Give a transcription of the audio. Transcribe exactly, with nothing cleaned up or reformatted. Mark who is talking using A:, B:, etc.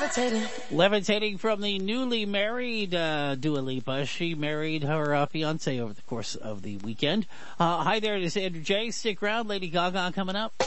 A: Levitating from the newly married uh, Dua Lipa. She married her uh, fiance over the course of the weekend. Uh, hi there, it is Andrew J. Stick around. Lady Gaga coming up.